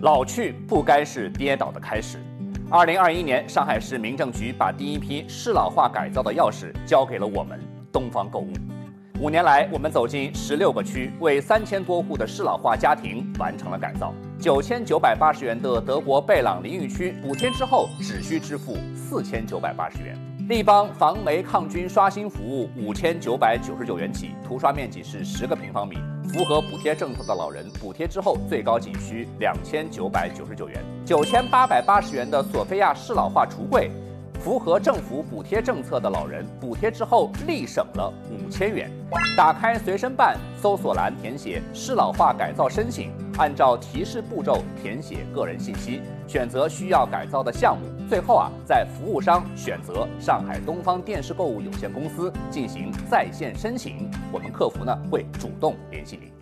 老去不该是跌倒的开始。2021年，上海市民政局把第一批适老化改造的钥匙交给了我们东方购物。5年来，我们走进16个区，为3000多户的适老化家庭完成了改造。9980元的德国贝朗淋浴区补贴之后，只需支付4980元。立邦防霉抗菌刷新服务5999元起，涂刷面积是10个平方米。符合补贴政策的老人，补贴之后最高仅需2999元。9880元的索菲亚适老化橱柜，符合政府补贴政策的老人，补贴之后立省了5000元。打开随身办，搜索栏填写适老化改造申请，按照提示步骤填写个人信息，选择需要改造的项目。最后在服务商选择上海东方电视购物有限公司进行在线申请，我们客服会主动联系您。